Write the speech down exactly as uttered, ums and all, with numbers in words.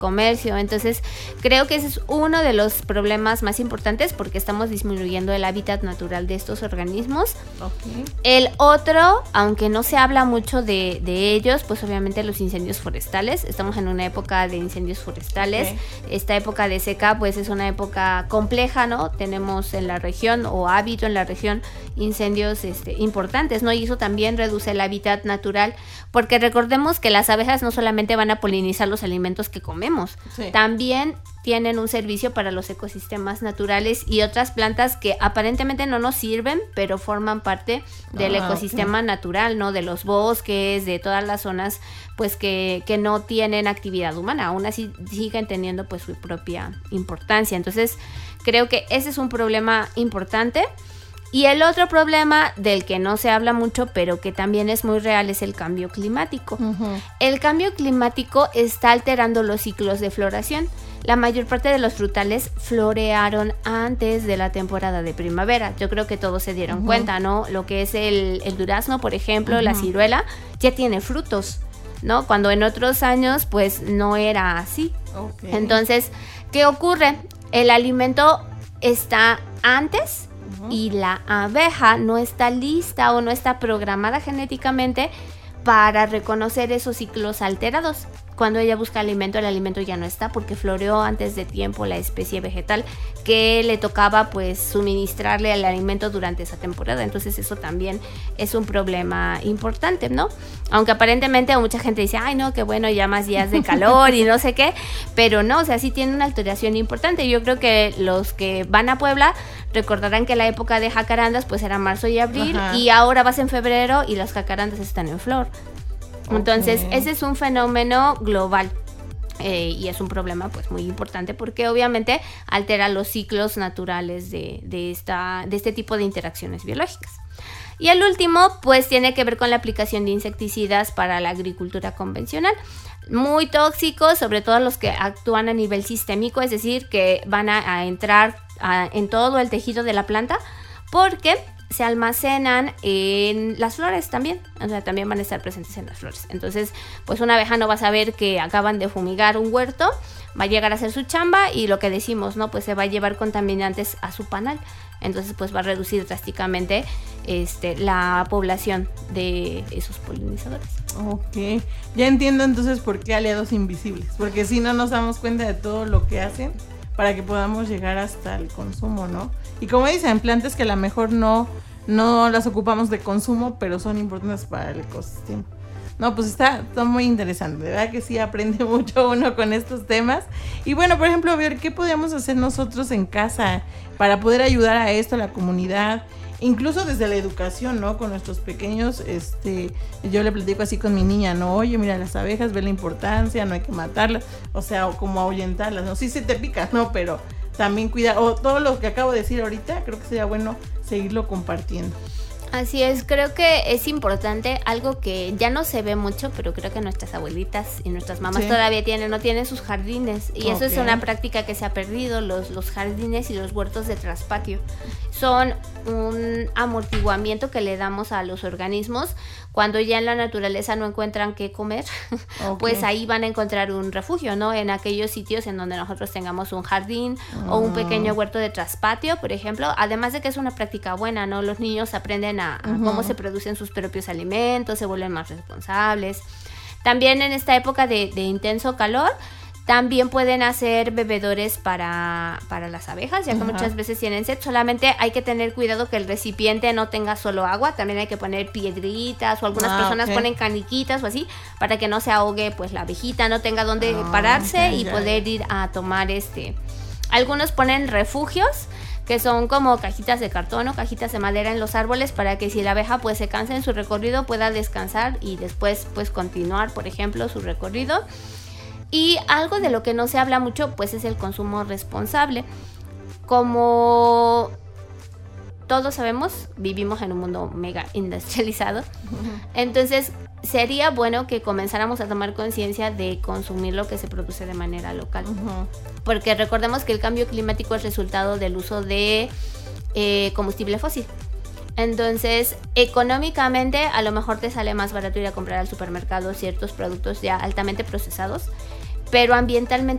comercio. Entonces creo que ese es uno de los problemas más importantes porque estamos disminuyendo el hábitat natural de estos organismos. Okay. El otro, aunque no se habla mucho de, de ellos, pues obviamente los incendios forestales. Estamos en una época de incendios forestales. Okay. Esta época de seca pues es una época compleja, ¿no? Tenemos en la región o ha habido en la región incendios este, importantes, ¿no? Y eso también reduce el hábitat natural porque recordemos que las abejas no solamente van a polinizar los alimentos que comemos, sí. También tienen un servicio para los ecosistemas naturales y otras plantas que aparentemente no nos sirven, pero forman parte del ah, ecosistema okay. natural, ¿no? De los bosques, de todas las zonas pues que, que no tienen actividad humana, aún así siguen teniendo pues su propia importancia. Entonces creo que ese es un problema importante. Y el otro problema del que no se habla mucho, pero que también es muy real, es el cambio climático. Uh-huh. El cambio climático está alterando los ciclos de floración. La mayor parte de los frutales florearon antes de la temporada de primavera. Yo creo que todos se dieron uh-huh. cuenta, ¿no? Lo que es el, el durazno, por ejemplo, uh-huh. la ciruela, ya tiene frutos, ¿no? Cuando en otros años, pues, no era así. Okay. Entonces, ¿qué ocurre? El alimento está antes y la abeja no está lista o no está programada genéticamente para reconocer esos ciclos alterados. Cuando ella busca alimento, el alimento ya no está porque floreó antes de tiempo la especie vegetal que le tocaba pues suministrarle el alimento durante esa temporada. Entonces eso también es un problema importante, ¿no? Aunque aparentemente mucha gente dice, ay no, qué bueno, ya más días de calor y no sé qué, pero no, o sea, sí tiene una alteración importante. Yo creo que los que van a Puebla recordarán que la época de jacarandas pues era marzo y abril. Ajá. Y ahora vas en febrero y las jacarandas están en flor. Entonces, okay. ese es un fenómeno global eh, y es un problema pues muy importante porque obviamente altera los ciclos naturales de, de, esta, de este tipo de interacciones biológicas. Y el último pues tiene que ver con la aplicación de insecticidas para la agricultura convencional. Muy tóxicos, sobre todo los que actúan a nivel sistémico, es decir, que van a, a entrar a, en todo el tejido de la planta porque se almacenan en las flores también, o sea, también van a estar presentes en las flores. Entonces, pues una abeja no va a saber que acaban de fumigar un huerto, va a llegar a hacer su chamba y lo que decimos, ¿no? Pues se va a llevar contaminantes a su panal. Entonces, pues va a reducir drásticamente este, la población de esos polinizadores. Ok, ya entiendo entonces por qué aliados invisibles, porque si no nos damos cuenta de todo lo que hacen para que podamos llegar hasta el consumo, ¿no? Y como dicen, plantas que a lo mejor no, no las ocupamos de consumo, pero son importantes para el ecosistema. No, pues está, está muy interesante, de verdad que sí aprende mucho uno con estos temas. Y bueno, por ejemplo, a ver, ¿qué podríamos hacer nosotros en casa para poder ayudar a esto, a la comunidad? Incluso desde la educación, ¿no? Con nuestros pequeños, este, yo le platico así con mi niña, ¿no? Oye, mira, las abejas, ve la importancia, no hay que matarlas, o sea, o como ahuyentarlas, ¿no? Sí se te pica, ¿no? Pero también cuidar, o todo lo que acabo de decir ahorita, creo que sería bueno seguirlo compartiendo. Así es, creo que es importante algo que ya no se ve mucho, pero creo que nuestras abuelitas y nuestras mamás sí. todavía tienen, no tienen sus jardines. Y okay. eso es una práctica que se ha perdido, los, los jardines y los huertos de traspatio. Son un amortiguamiento que le damos a los organismos cuando ya en la naturaleza no encuentran qué comer, okay. pues ahí van a encontrar un refugio, ¿no? En aquellos sitios en donde nosotros tengamos un jardín oh. o un pequeño huerto de traspatio, por ejemplo. Además de que es una práctica buena, ¿no? Los niños aprenden a, a uh-huh. cómo se producen sus propios alimentos, se vuelven más responsables. También en esta época de, de intenso calor, también pueden hacer bebedores para, para las abejas, ya que uh-huh. muchas veces tienen sed. Solamente hay que tener cuidado que el recipiente no tenga solo agua. También hay que poner piedritas o algunas ah, personas okay. ponen caniquitas o así para que no se ahogue pues la abejita, no tenga dónde oh, pararse okay, y yeah. poder ir a tomar este. Algunos ponen refugios que son como cajitas de cartón o cajitas de madera en los árboles para que si la abeja pues se cansa en su recorrido pueda descansar y después pues continuar, por ejemplo, su recorrido. Y algo de lo que no se habla mucho pues es el consumo responsable. Como todos sabemos, vivimos en un mundo mega industrializado. Uh-huh. Entonces sería bueno que comenzáramos a tomar conciencia de consumir lo que se produce de manera local. Uh-huh. Porque recordemos que el cambio climático es resultado del uso de eh, combustible fósil. Entonces, económicamente a lo mejor te sale más barato ir a comprar al supermercado ciertos productos ya altamente procesados, pero ambientalmente